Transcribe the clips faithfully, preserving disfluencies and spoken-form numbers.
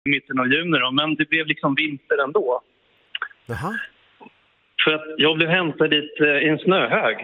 i mitten av juni då, men det blev liksom vinter ändå. Jaha. För att jag blev hämtad dit eh, i en snöhög.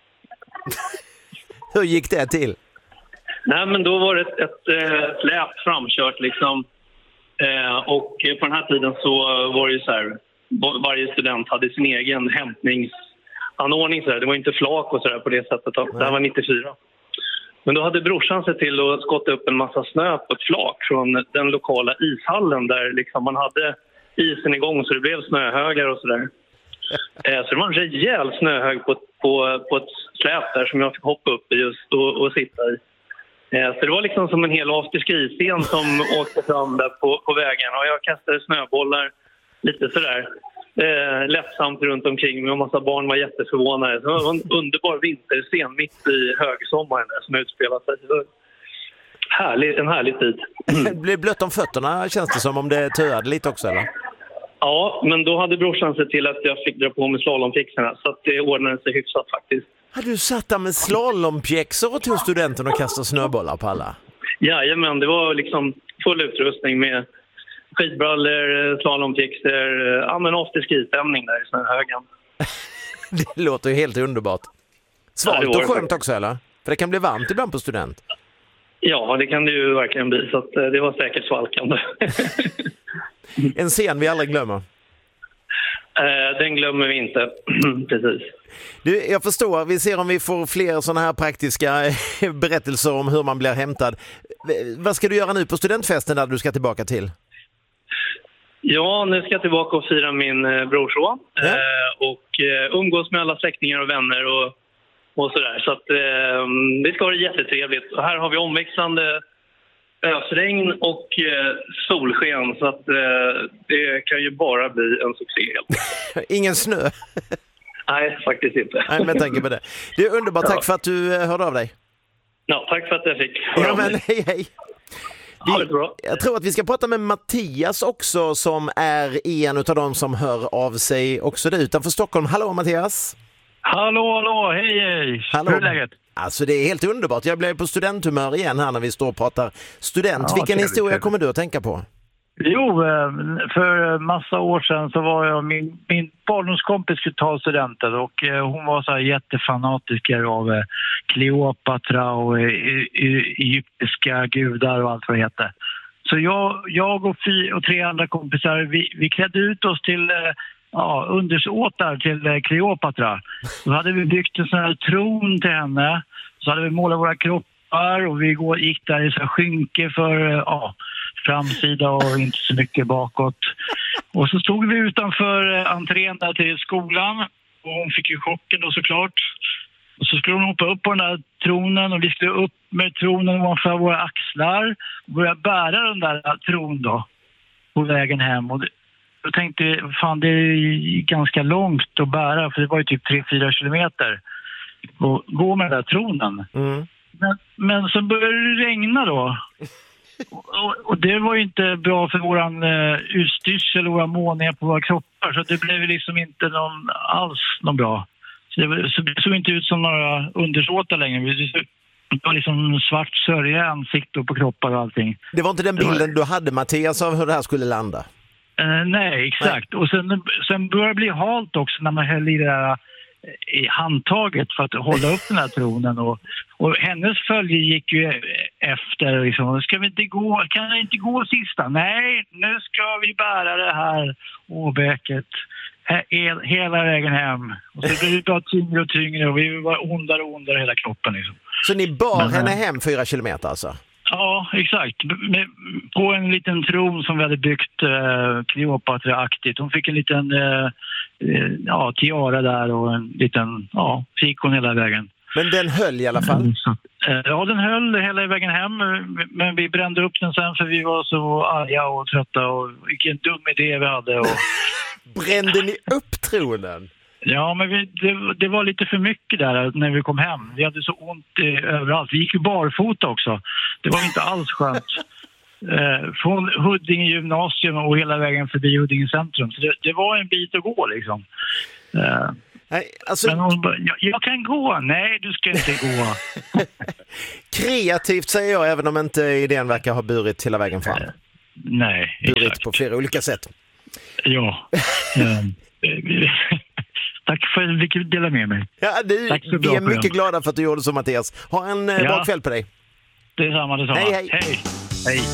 Hur gick det till? Nej, men då var det ett, ett eh, släp framkört liksom. Eh, och på den här tiden så var det ju så här, varje student hade sin egen hämtningsanordning så där. Det var inte flak och så där på det sättet. Det här var nittiofyra. Men då hade brorsan sett till att skotta upp en massa snö på ett flak från den lokala ishallen där liksom man hade isen igång så det blev snöhögar och sådär. Eh, så det var en rejäl snöhög på, på, på ett släp där som jag fick hoppa upp i just och, och sitta i. Eh, så det var liksom som en hel afterski-scen som åkte fram där på, på vägen och jag kastade snöbollar lite sådär. Eh, lättsamt runt omkring mig och massa barn var jätteförvånade. Så det var en underbar vinterscen mitt i högsommaren där som utspelade sig. Härlig, en härlig tid. Det blev blött om fötterna känns det som om det töade lite också eller? Ja, men då hade brorsan sett till att jag fick dra på mig slalompjäxorna så att det ordnade sig hyfsat faktiskt. Hade du satt där med slalompjäxor och tog studenten och kastade snöbollar på alla? Jajamän, det var liksom full utrustning med skidbrallor, slalompjäxor, ja men afterski-stämning där i snöhögen. Det låter ju helt underbart. Svalt ja, och skönt också eller? För det kan bli varmt ibland på student. Ja, det kan det ju verkligen bli så att det var säkert svalkande. En scen vi aldrig glömmer. Eh, den glömmer vi inte, precis. Du, jag förstår, vi ser om vi får fler sådana här praktiska berättelser om hur man blir hämtad. Vad ska du göra nu på studentfesten där du ska tillbaka till? Ja, nu ska jag tillbaka och fira min eh, brorson ja. eh, och eh, umgås med alla släktingar och vänner och, och sådär. Så att eh, det ska vara jättetrevligt. Och här har vi omväxlande ösregn och eh, solsken så att eh, det kan ju bara bli en succé helt. Ingen snö? Nej, faktiskt inte. Nej, men tänker på det. Det är underbart, ja. Tack för att du hörde av dig. Ja, tack för att jag fick. Ja, men hej hej. Vi, ja, det är bra. Jag tror att vi ska prata med Mattias också som är en av dem som hör av sig också där utanför Stockholm. Hallå Mattias. Hallå, hallå, hej hej. Hallå. Hur är läget? Alltså det är helt underbart. Jag blev på studenthumör igen här när vi står och pratar student. Ja, Vilken trevligt, historia trevligt. kommer du att tänka på? Jo, för massa år sedan så var jag, min, min barndomskompis skulle ta studenten och hon var så här jättefanatiker av Kleopatra och egyptiska gudar och allt vad det heter. Så jag, jag och, fy, och tre andra kompisar, vi, vi klädde ut oss till ja, undersåtar till Kleopatra. Då hade vi byggt en sån här tron till henne, så hade vi målat våra kroppar och vi gick där i så här skynke för ja, framsida och inte så mycket bakåt. Och så stod vi utanför entrén där till skolan och hon fick ju chocken då såklart. Och så skulle hon hoppa upp på den där tronen och vi skulle upp med tronen ovanför våra axlar och börja bära den där tron då på vägen hem. Och jag tänkte, fan det är ganska långt att bära för det var ju typ tre fyra kilometer och gå med den där tronen. Mm. Men, men så började det regna då. Och, och det var ju inte bra för våran uh, utstyrsel och våra måningar på våra kroppar så det blev liksom inte någon, alls någon bra. Så det, så det såg inte ut som några undersåtar längre. Det var liksom svart sörja i ansikte och på kroppar och allting. Det var inte den bilden var... du hade Mattias av hur det här skulle landa? Uh, nej, exakt. Nej. Och sen, sen började det bli halt också när man höll i det där i handtaget för att hålla upp den här tronen och, och hennes följe gick ju efter liksom, ska vi inte gå, kan vi inte gå sista? Nej, nu ska vi bära det här åbäket he, hela vägen hem och så blev det bara tyngre och tyngre och vi var ondare och ondare hela kroppen liksom. Så ni bar Men, henne hem fyra kilometer alltså? Ja, exakt. Med, på en liten tron som vi hade byggt eh, Kleopatra-aktigt. Hon fick en liten eh, ja, tiara där och en liten ja, fikon hela vägen. Men den höll i alla fall? Mm. Eh, ja, den höll hela vägen hem. Men vi brände upp den sen för vi var så arga och trötta. Och vilken dum idé vi hade. Och... Brände ni upp tronen? Ja, men vi, det, det var lite för mycket där när vi kom hem. Vi hade så ont eh, överallt. Vi gick ju barfota också. Det var inte alls skönt. Eh, från Huddinge gymnasium och hela vägen förbi Huddinge centrum. Så det, det var en bit att gå liksom. Eh, Nej, alltså... Men hon bara, jag, jag kan gå. Nej, du ska inte gå. Kreativt säger jag, även om inte idén verkar ha burit hela vägen fram. Nej, burit exakt. på flera olika sätt. Ja. Tack för att du fick dela med mig. Ja, du, Tack så vi bra är mycket program. glada för att du gjorde så, Mattias. Ha en eh, Ja. bra kväll på dig. Detsamma, detsamma. Hej, hej. Hej. Hej.